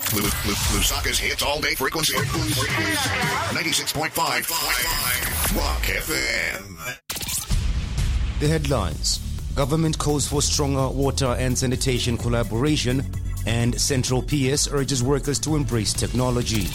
Lusaka's hits all day frequency. 96.5 Rock FM. The headlines. Government calls for stronger water and sanitation collaboration, and Central PS urges workers to embrace technology.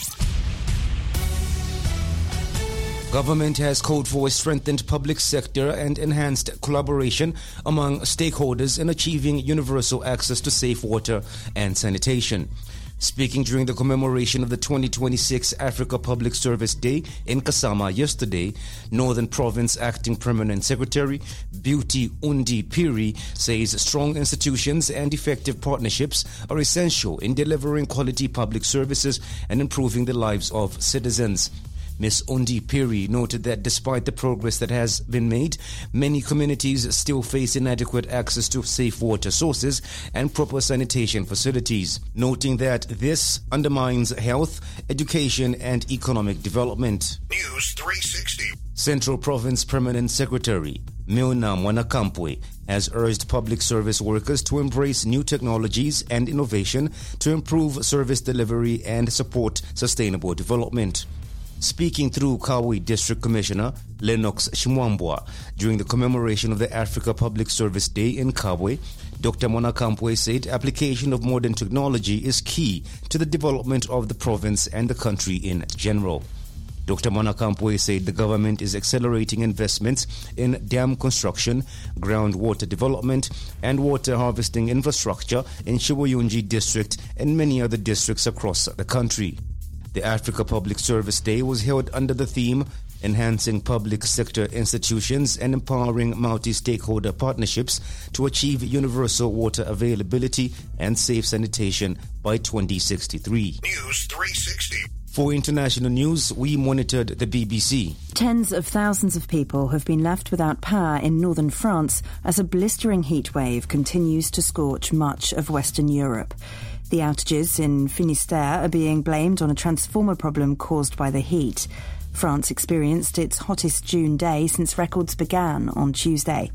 Government has called for a strengthened public sector and enhanced collaboration among stakeholders in achieving universal access to safe water and sanitation. Speaking during the commemoration of the 2026 Africa Public Service Day in Kasama yesterday, Northern Province Acting Permanent Secretary Beauty Undi Piri says strong institutions and effective partnerships are essential in delivering quality public services and improving the lives of citizens. Ms. Undi Piri noted that despite the progress that has been made, many communities still face inadequate access to safe water sources and proper sanitation facilities, noting that this undermines health, education, and economic development. News 360. Central Province Permanent Secretary Milna Mwanakampwe has urged public service workers to embrace new technologies and innovation to improve service delivery and support sustainable development. Speaking through Kawi District Commissioner Lennox Shimwambwa during the commemoration of the Africa Public Service Day in Kabwe, Dr. Mwanakampwe said application of modern technology is key to the development of the province and the country in general. Dr. Mwanakampwe said the government is accelerating investments in dam construction, groundwater development, and water harvesting infrastructure in Shibuyunji District and many other districts across the country. The Africa Public Service Day was held under the theme Enhancing Public Sector Institutions and Empowering Multi-Stakeholder Partnerships to Achieve Universal Water Availability and Safe Sanitation by 2063. News 360. For international news, we monitored the BBC. Tens of thousands of people have been left without power in northern France as a blistering heat wave continues to scorch much of Western Europe. The outages in Finistère are being blamed on a transformer problem caused by the heat. France experienced its hottest June day since records began on Tuesday.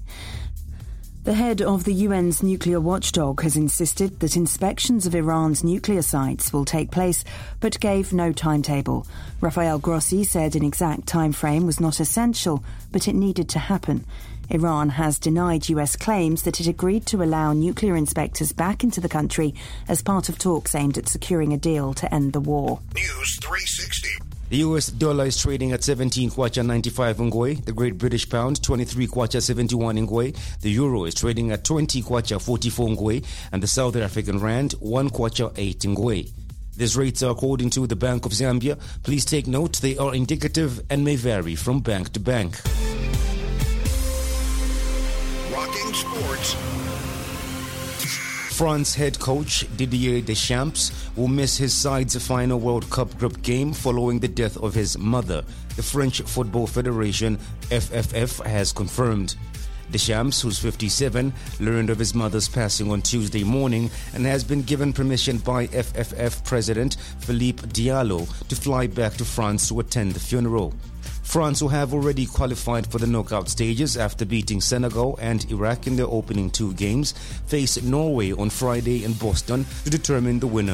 The head of the UN's nuclear watchdog has insisted that inspections of Iran's nuclear sites will take place, but gave no timetable. Rafael Grossi said an exact time frame was not essential, but it needed to happen. Iran has denied US claims that it agreed to allow nuclear inspectors back into the country as part of talks aimed at securing a deal to end the war. News 360. The US dollar is trading at 17 kwacha 95 ngwe, the Great British Pound 23 kwacha 71 ngwe, the Euro is trading at 20 kwacha 44 ngwe, and the South African Rand 1 kwacha 8 ngwe. These rates are according to the Bank of Zambia. Please take note they are indicative and may vary from bank to bank. Rocking sports. France head coach Didier Deschamps will miss his side's final World Cup group game following the death of his mother, the French Football Federation FFF has confirmed. Deschamps, who's 57, learned of his mother's passing on Tuesday morning and has been given permission by FFF President Philippe Diallo to fly back to France to attend the funeral. France, who have already qualified for the knockout stages after beating Senegal and Iraq in their opening two games, face Norway on Friday in Boston to determine the winner